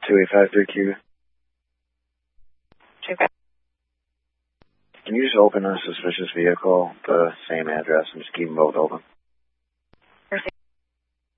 2853Q. Okay. Can you just open a suspicious vehicle, the same address, and just keep them both open?